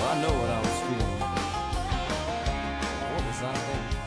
I know what I was feeling. What was I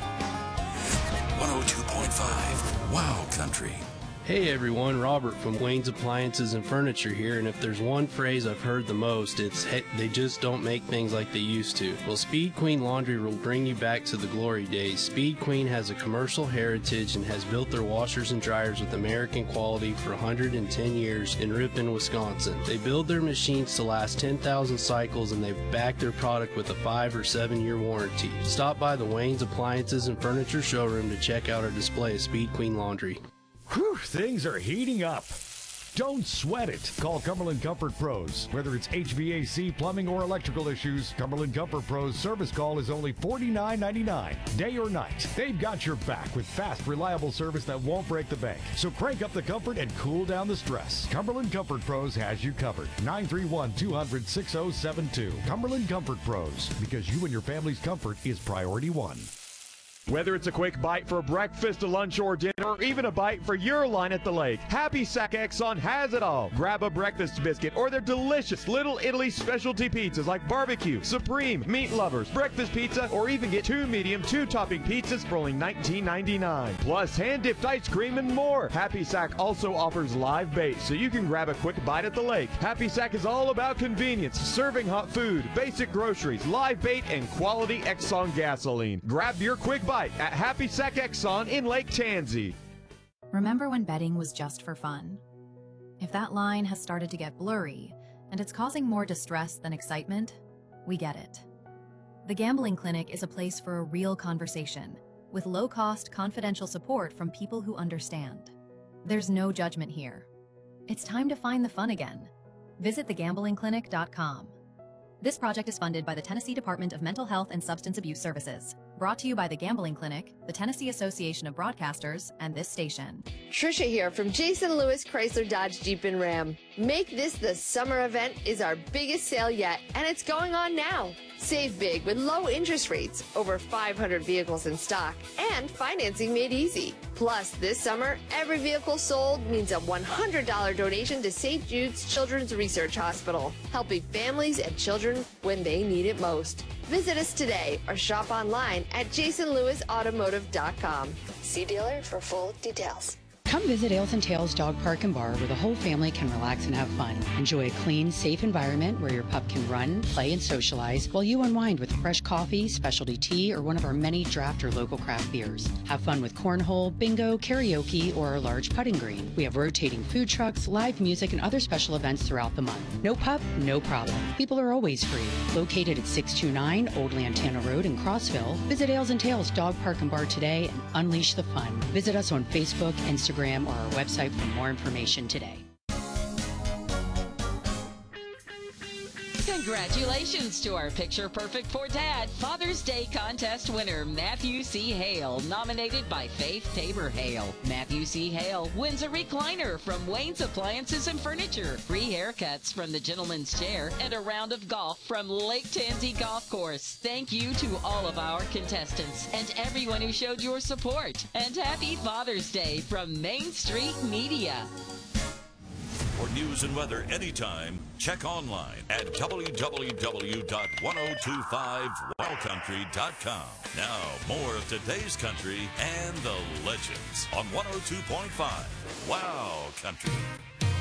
thinking? 102.5 Wow Country. Hey everyone, Robert from Wayne's Appliances and Furniture here, and if there's one phrase I've heard the most, it's hey, they just don't make things like they used to. Well, Speed Queen Laundry will bring you back to the glory days. Speed Queen has a commercial heritage and has built their washers and dryers with American quality for 110 years in Ripon, Wisconsin. They build their machines to last 10,000 cycles, and they back their product with a 5 or 7 year warranty. Stop by the Wayne's Appliances and Furniture showroom to check out our display of Speed Queen Laundry. Whew, things are heating up. Don't sweat it. Call Cumberland Comfort Pros. Whether it's HVAC, plumbing, or electrical issues, Cumberland Comfort Pros service call is only $49.99, day or night. They've got your back with fast, reliable service that won't break the bank. So crank up the comfort and cool down the stress. Cumberland Comfort Pros has you covered. 931-200-6072. Cumberland Comfort Pros, because you and your family's comfort is priority one. Whether it's a quick bite for breakfast, lunch, or dinner, or even a bite for your line at the lake, Happy Sack Exxon has it all. Grab a breakfast biscuit or their delicious Little Italy specialty pizzas like barbecue, supreme, meat lovers, breakfast pizza, or even get 2 medium, 2-topping pizzas for only $19.99. Plus hand-dipped ice cream and more. Happy Sack also offers live bait, so you can grab a quick bite at the lake. Happy Sack is all about convenience, serving hot food, basic groceries, live bait, and quality Exxon gasoline. Grab your quick bite at Happy Sack Exxon in Lake Tansy. Remember when betting was just for fun? If that line has started to get blurry and it's causing more distress than excitement, we get it. The Gambling Clinic is a place for a real conversation with low-cost, confidential support from people who understand. There's no judgment here. It's time to find the fun again. Visit thegamblingclinic.com. This project is funded by the Tennessee Department of Mental Health and Substance Abuse Services. Brought to you by the Gambling Clinic, the Tennessee Association of Broadcasters, and this station. Trisha here from Jason Lewis Chrysler Dodge Jeep and Ram. Make this the summer event is our biggest sale yet, and it's going on now. Save big with low interest rates, over 500 vehicles in stock, and financing made easy. Plus, this summer, every vehicle sold means a $100 donation to St. Jude's Children's Research Hospital, helping families and children when they need it most. Visit us today or shop online at jasonlewisautomotive.com. See dealer for full details. Come visit Ales and Tails Dog Park and Bar, where the whole family can relax and have fun. Enjoy a clean, safe environment where your pup can run, play, and socialize while you unwind with fresh coffee, specialty tea, or one of our many draft or local craft beers. Have fun with cornhole, bingo, karaoke, or our large putting green. We have rotating food trucks, live music, and other special events throughout the month. No pup, no problem. People are always free. Located at 629 Old Lantana Road in Crossville, visit Ales and Tails Dog Park and Bar today and unleash the fun. Visit us on Facebook, Instagram, or our website for more information today. Congratulations to our Picture Perfect for Dad Father's Day contest winner, Matthew C. Hale, nominated by Faith Tabor Hale. Matthew C. Hale wins a recliner from Wayne's Appliances and Furniture, free haircuts from the Gentleman's Chair, and a round of golf from Lake Tansy Golf Course. Thank you to all of our contestants and everyone who showed your support. And happy Father's Day from Main Street Media. For news and weather anytime, check online at www.1025wowcountry.com. Now, more of today's country and the legends on 102.5 Wow Country.